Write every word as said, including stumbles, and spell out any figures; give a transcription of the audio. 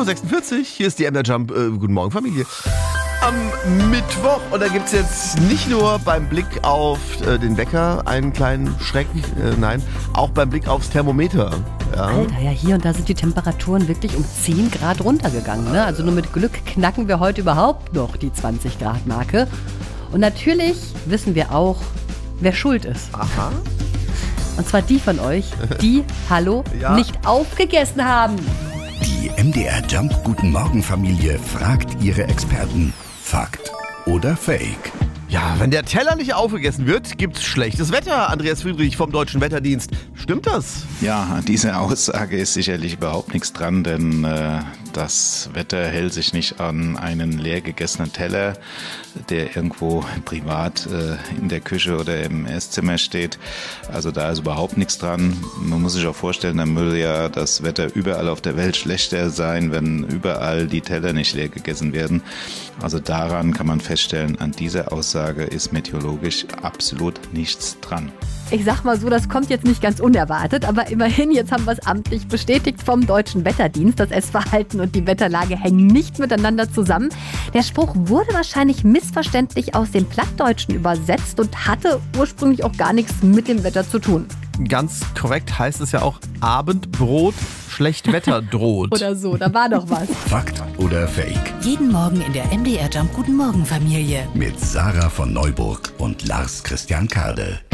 Uhr sechsundvierzig, hier ist die M D R Jump. Äh, guten Morgen, Familie. Am Mittwoch, und da gibt es jetzt nicht nur beim Blick auf äh, den Wecker einen kleinen Schreck, äh, nein, auch beim Blick aufs Thermometer. Ja. Alter, ja, hier und da sind die Temperaturen wirklich um zehn Grad runtergegangen. Ne? Also nur mit Glück knacken wir heute überhaupt noch die zwanzig Grad Marke. Und natürlich wissen wir auch, wer schuld ist. Aha. Und zwar die von euch, die, hallo, Ja. nicht aufgegessen haben. Die M D R Jump Guten Morgen Familie fragt ihre Experten. Fakt oder Fake? Ja, wenn der Teller nicht aufgegessen wird, gibt's schlechtes Wetter. Andreas Friedrich vom Deutschen Wetterdienst. Stimmt das? Ja, an dieser Aussage ist sicherlich überhaupt nichts dran, denn äh, das Wetter hält sich nicht an einen leer gegessenen Teller, der irgendwo privat äh, in der Küche oder im Esszimmer steht. Also da ist überhaupt nichts dran. Man muss sich auch vorstellen, dann würde ja das Wetter überall auf der Welt schlechter sein, wenn überall die Teller nicht leer gegessen werden. Also daran kann man feststellen, an dieser Aussage ist meteorologisch absolut nichts dran. Ich sag mal so, das kommt jetzt nicht ganz unerwartet, aber immerhin, jetzt haben wir es amtlich bestätigt vom Deutschen Wetterdienst. Das Essverhalten und die Wetterlage hängen nicht miteinander zusammen. Der Spruch wurde wahrscheinlich missverständlich aus dem Plattdeutschen übersetzt und hatte ursprünglich auch gar nichts mit dem Wetter zu tun. Ganz korrekt heißt es ja auch Abendbrot, schlecht Wetter droht. Oder so, da war doch was. Fakt oder Fake? Jeden Morgen in der M D R Jump Guten Morgen Familie. Mit Sarah von Neuburg und Lars Christian Kade.